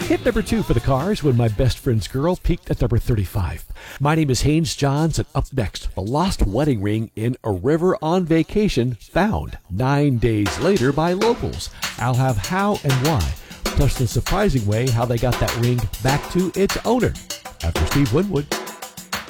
Hit number 2 for the Cars, When My Best Friend's Girl peaked at number 35. My name is Haynes Johns, and up next, The Lost Wedding Ring in A River on Vacation, found 9 days later by locals. I'll have how and why, plus the surprising way how they got that ring back to its owner. After Steve Winwood.